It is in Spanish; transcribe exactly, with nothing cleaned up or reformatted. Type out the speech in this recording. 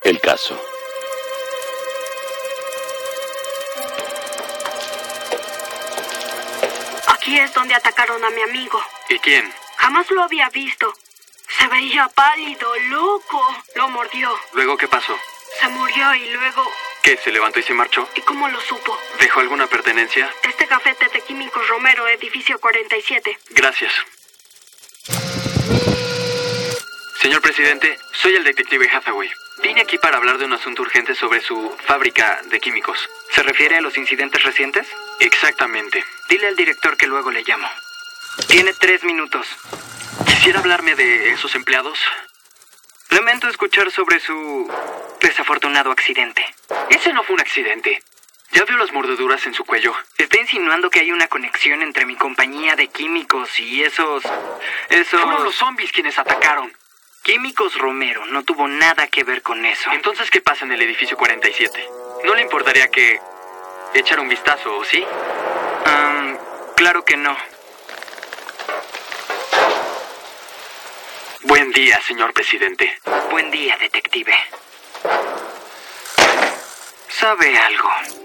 El caso. Aquí es donde atacaron a mi amigo. ¿Y quién? Jamás lo había visto. Se veía pálido, loco. Lo mordió. ¿Luego qué pasó? Se murió y luego... ¿Qué? ¿Se levantó y se marchó? ¿Y cómo lo supo? ¿Dejó alguna pertenencia? Este cafete de Químicos Romero, edificio cuarenta y siete. Gracias. Señor presidente, soy el detective Hathaway. Vine aquí para hablar de un asunto urgente sobre su fábrica de químicos. ¿Se refiere a los incidentes recientes? Exactamente. Dile al director que luego le llamo. Tiene tres minutos. ¿Quisiera hablarme de esos empleados? Lamento escuchar sobre su desafortunado accidente. Ese no fue un accidente. ¿Ya vio las mordeduras en su cuello? ¿Está insinuando que hay una conexión entre mi compañía de químicos y esos... esos... Fueron los zombies quienes atacaron. Químicos Romero no tuvo nada que ver con eso. Entonces, ¿qué pasa en el edificio cuarenta y siete? ¿No le importaría que echara un vistazo, o sí? Um, claro que no. Buen día, señor presidente. Buen día, detective. ¿Sabe algo?